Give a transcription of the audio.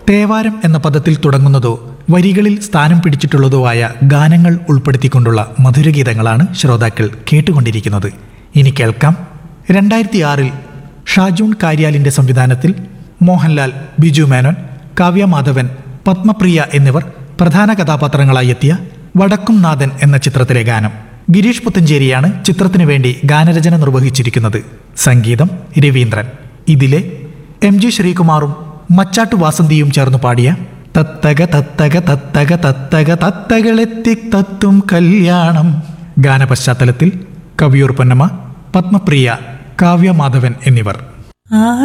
തേവാരം എന്ന പദത്തിൽ തുടങ്ങുന്നതോ വരികളിൽ സ്ഥാനം പിടിച്ചിട്ടുള്ളതോ ആയ ഗാനങ്ങൾ ഉൾപ്പെടുത്തിക്കൊണ്ടുള്ള മധുരഗീതങ്ങളാണ് ശ്രോതാക്കൾ കേട്ടുകൊണ്ടിരിക്കുന്നത്. ഇനി കേൾക്കാം 2006 ഷാജൂൺ കാര്യാലിന്റെ സംവിധാനത്തിൽ മോഹൻലാൽ, ബിജു മേനോൻ, കാവ്യ മാധവൻ, പത്മപ്രിയ എന്നിവർ പ്രധാന കഥാപാത്രങ്ങളായി എത്തിയ വടക്കും നാഥൻ എന്ന ചിത്രത്തിലെ ഗാനം. ഗിരീഷ് പുത്തഞ്ചേരിയാണ് ചിത്രത്തിനു വേണ്ടി ഗാനരചന നിർവഹിച്ചിരിക്കുന്നത്. സംഗീതം രവീന്ദ്രൻ. ഇതിലെ MG ശ്രീകുമാറും മച്ചാട്ടു വാസന്തിയും ചേർന്ന് പാടിയ തത്തക തത്തക തത്തക തത്തക തത്തകളെത്തി തത്തും കല്യാണം ഗാനപശ്ചാത്തലത്തിൽ കവിയൂർ പൊന്നമ്മ, പത്മപ്രിയ, കാവ്യ മാധവൻ എന്നിവർ.